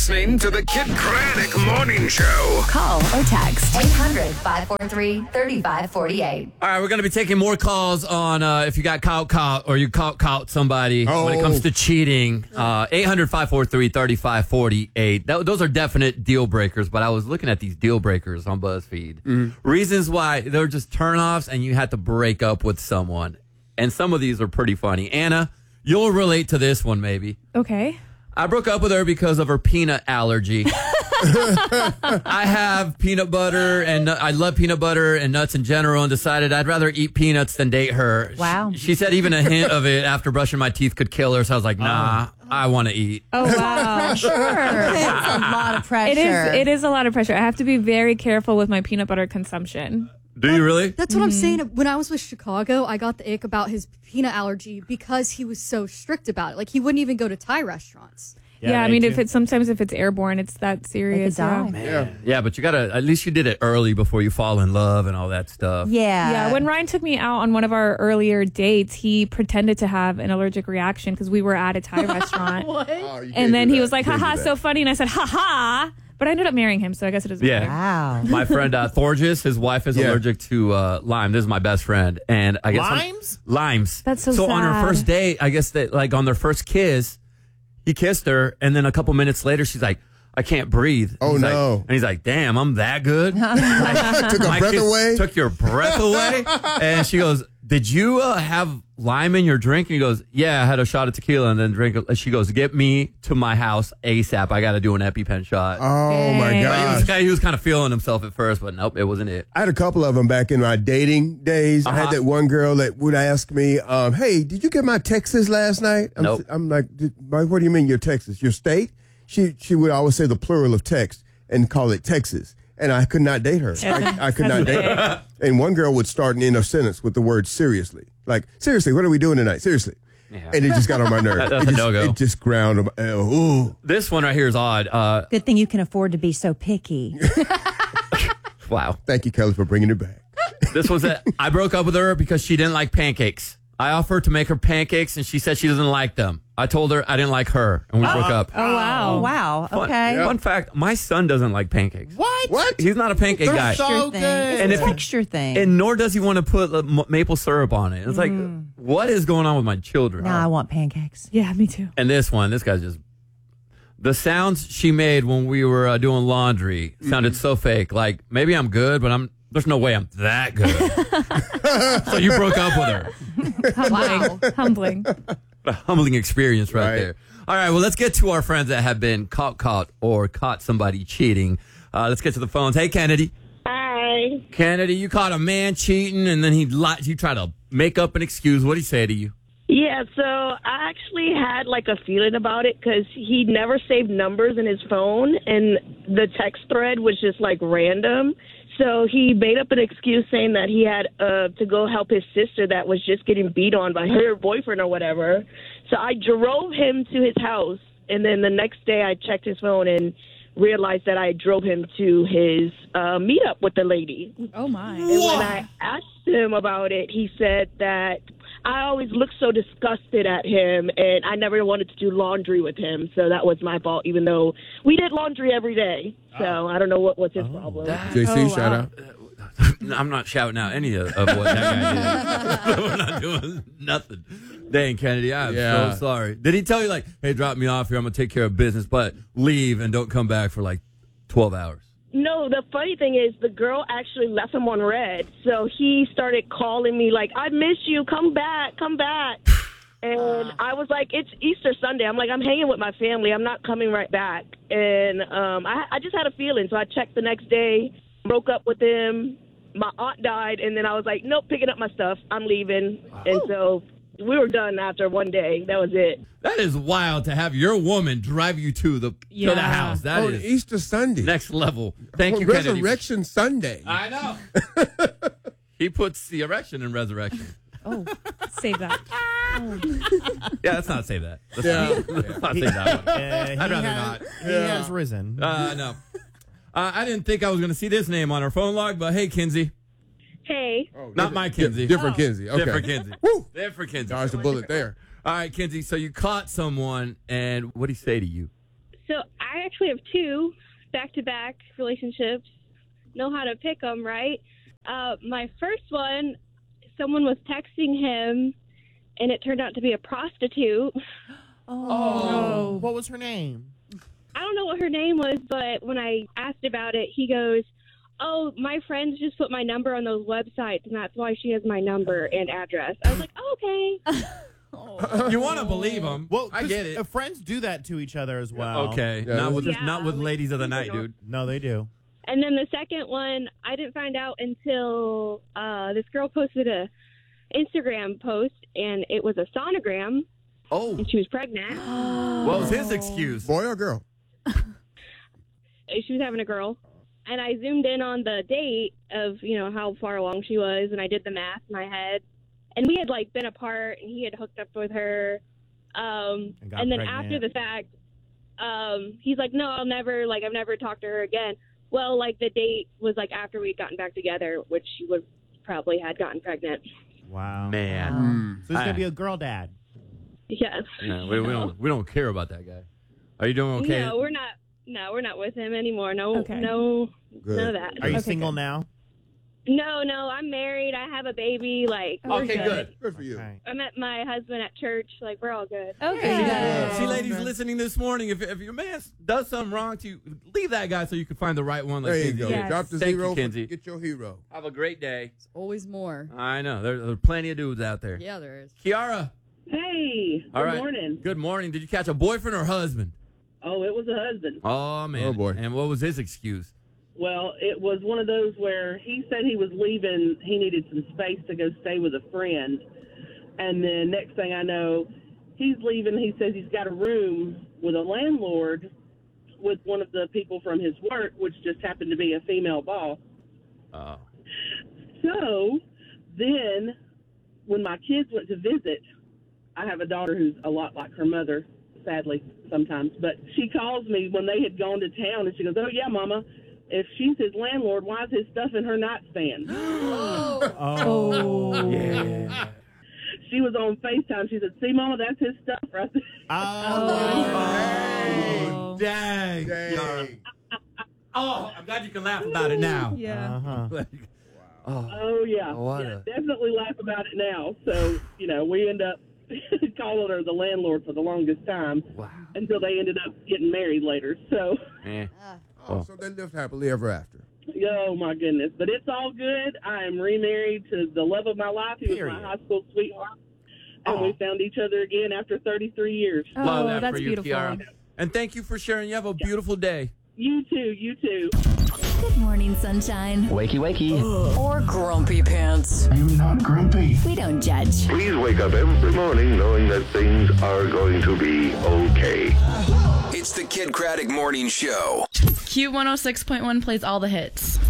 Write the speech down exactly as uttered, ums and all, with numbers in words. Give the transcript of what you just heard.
listening to the Kid Craddock Morning Show. Call or text eight hundred, five four three, three five four eight. All right, we're going to be taking more calls on uh, if you got caught, caught, or you caught, caught somebody Oh. when it comes to cheating. Uh, eight hundred, five four three, three five four eight. That, those are definite deal breakers, but I was looking at these deal breakers on BuzzFeed. Mm-hmm. Reasons why they're just turnoffs and you had to break up with someone. And some of these are pretty funny. Anna, you'll relate to this one maybe. Okay. I broke up with her because of her peanut allergy. I have peanut butter, and I love peanut butter and nuts in general, and decided I'd rather eat peanuts than date her. Wow. She, she said even a hint of it after brushing my teeth could kill her, so I was like, nah, I want to eat. Oh, wow. Sure. It's a lot of pressure. It is, it is a lot of pressure. I have to be very careful with my peanut butter consumption. Do you really? That's what I'm saying. When I was with Chicago, I got the ick about his peanut allergy because he was so strict about it. Like, he wouldn't even go to Thai restaurants. Yeah, I mean, if it's sometimes if it's airborne, it's that serious. die. Yeah. Man. Yeah, but you got to, at least you did it early before you fall in love and all that stuff. Yeah. Yeah, when Ryan took me out on one of our earlier dates, he pretended to have an allergic reaction because we were at a Thai restaurant. What? Oh, you can't And then do he that. was like, You can't haha, do so that. funny. And I said, haha. But I ended up marrying him, so I guess it doesn't Yeah. matter. Wow. My friend uh, Thorges, his wife is Yeah. allergic to uh, lime. This is my best friend, and I guess Limes? On, limes. That's so So on her sad. first date, I guess that like on their first kiss, he kissed her, and then a couple minutes later, she's like, "I can't breathe." Oh, He's like- no. and he's like, "Damn, I'm that good." Took her My breath kiss away. Took your breath away, and she goes, "Did you uh, have lime in your drink?" And he goes, "Yeah, I had a shot of tequila and then drink it." She goes, "Get me to my house ASAP. I got to do an EpiPen shot." Oh, my Dang. He gosh. was, kinda, he was kind of feeling himself at first, but nope, it wasn't it. I had a couple of them back in my dating days. I Uh-huh. had that one girl that would ask me, um, "Hey, did you get my Texas last night?" I'm, Nope. I'm like, "Did- "What do you mean your Texas? Your state?" She she would always say the plural of text and call it Texas, and I could not date her. I, I could not date her. And one girl would start an end of sentence with the word seriously, like seriously, what are we doing tonight? Seriously. Yeah. And it just got on my nerves. That's it a just, no-go. It just ground. on my- uh, Ooh. This one right here is odd. Uh, Good thing you can afford to be so picky. wow. Thank you, Kelly, for bringing it back. This was it. I broke up with her because she didn't like pancakes. I offered to make her pancakes, and she said she doesn't like them. I told her I didn't like her, and we broke up. Oh, wow. Oh, wow. Fun, Okay. Fun fact, my son doesn't like pancakes. What? What? He's not a pancake They're guy. so Texture good. thing. It's And a if- texture thing. And nor does he want to put uh, m- maple syrup on it. It's like, what is going on with my children? no, I want pancakes. Yeah, me too. And this one, this guy's just... The sounds she made when we were uh, doing laundry sounded so fake. Like, maybe I'm good, but I'm there's no way I'm that good. So you broke up with her. Humbling. Humbling. A humbling experience right, Right. there. All right, well, let's get to our friends that have been caught, caught, or caught somebody cheating. Uh, let's get to the phones. Hey, Kennedy. Hi. Kennedy, you caught a man cheating, and then he lied. You try to make up an excuse. What did he say to you? Yeah, so I actually had like a feeling about it because he never saved numbers in his phone, and the text thread was just like random. So he made up an excuse saying that he had uh, to go help his sister that was just getting beat on by her boyfriend or whatever. So I drove him to his house, and then the next day I checked his phone and realized that I drove him to his uh, meetup with the lady. Oh, my. And when I asked him about it, he said that I always looked so disgusted at him, and I never wanted to do laundry with him. So that was my fault, even though we did laundry every day. So I don't know what was his problem. J C, Oh, shout wow. out. No, I'm not shouting out any of, of what that guy did. We're not doing nothing. Dang, Kennedy, I'm Yeah. so sorry. Did he tell you, like, hey, drop me off here, I'm going to take care of business, but leave and don't come back for like twelve hours? No, the funny thing is the girl actually left him on red. So he started calling me like, I miss you. Come back. Come back. And I was like, it's Easter Sunday. I'm like, I'm hanging with my family. I'm not coming right back. And um, I, I just had a feeling. So I checked the next day, broke up with him. My aunt died. And then I was like, nope, picking up my stuff. I'm leaving. And so we were done after one day. That was it. That is wild to have your woman drive you to the to the Yeah. house. That Oh, is Easter Sunday. next level. Thank Oh, you, Kennedy. Resurrection Sunday. I know. He puts the erection in resurrection. Oh, save that. Yeah, let's not say that. Let's Yeah. not, let's not say that one. Uh, he I'd rather has, not. He has risen. Uh, no. Uh, I didn't think I was going to see this name on our phone log, but hey, Kinsey. Hey. Not my Kinsey. Different Kinsey. Okay. Different Kinsey. Woo. Different Kinsey. Dodged the bullet there. All right, Kinsey. So you caught someone, and what did he say to you? So I actually have two back-to-back relationships. Know how to pick them, right? Uh, my first one, someone was texting him, and it turned out to be a prostitute. Oh. What was her name? I don't know what her name was, but when I asked about it, he goes, oh, my friends just put my number on those websites, and that's why she has my number and address. I was like, oh, okay. You want to believe them? Well, I get it. uh, Friends do that to each other as well. Okay, Yeah, not with Yeah, not with we- ladies of the we night, don't- dude. No, they do. And then the second one, I didn't find out until uh, this girl posted a Instagram post, and it was a sonogram, Oh, and she was pregnant. what was his excuse? Boy or girl? She was having a girl. And I zoomed in on the date of, you know, how far along she was, and I did the math in my head. And we had, like, been apart, and he had hooked up with her. Um, And got and then pregnant. after the fact, um, he's like, no, I'll never, like, I've never talked to her again. Well, like, the date was, like, after we'd gotten back together, which she would probably had gotten pregnant. Wow. Man, So he's I- gonna be a girl dad. Yes. no, we, we don't we don't care about that guy. Are you doing okay? No, we're not. No, we're not with him anymore. No, Okay. no, Good. none of that. Are you Okay, single good. now? No, no, I'm married. I have a baby. Like, we're Okay, good. Good for you. Okay. I met my husband at church. Like, we're all good. Okay. Yeah. See, ladies listening this morning, if, if your man does something wrong to you, leave that guy so you can find the right one. Like There you Kinsey go. did. Yes. Drop the Thank you, zero. Kinsey. Get your hero. Have a great day. Always more. I know. There, there are plenty of dudes out there. Yeah, there is. Kiara. Hey, All good right. morning. Good morning. Did you catch a boyfriend or husband? Oh, it was a husband. Oh, man. Oh, boy. And what was his excuse? Well, it was one of those where he said he was leaving. He needed some space to go stay with a friend. And then next thing I know, he's leaving. He says he's got a room with a landlord with one of the people from his work, which just happened to be a female boss. Oh. So then when my kids went to visit, I have a daughter who's a lot like her mother, sadly, sometimes. But she calls me when they had gone to town, and she goes, oh, yeah, Mama, if she's his landlord, why is his stuff in her nightstand? Oh. Yeah. She was on FaceTime. She said, see, Mama, that's his stuff right there. Oh. Dang. Dang. Oh, I'm glad you can laugh about it now. Yeah. Uh-huh. Oh. Oh, yeah. What yeah a- definitely laugh about it now. So, you know, we end up calling her the landlord for the longest time Wow. until they ended up getting married later. So, Eh. Oh, so they lived happily ever after. oh, my goodness. But it's all good. I am remarried to the love of my life. He was Period. my high school sweetheart. And we found each other again after thirty-three years. Love Oh, that that's for you, beautiful. Kiara. And thank you for sharing. You have a beautiful day. You too. You too. Good morning, sunshine. Wakey, wakey. Or grumpy pants. I'm not grumpy. We don't judge. Please wake up every morning knowing that things are going to be okay. It's the Kid Craddock Morning Show. Q one oh six point one plays all the hits.